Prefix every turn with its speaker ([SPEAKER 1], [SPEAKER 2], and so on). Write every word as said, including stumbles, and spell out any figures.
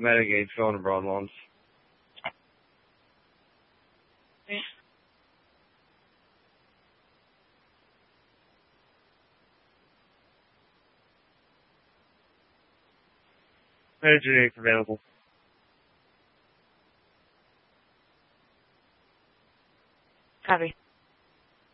[SPEAKER 1] Metagate, phone and broad lawns. Manager eight available.
[SPEAKER 2] Copy.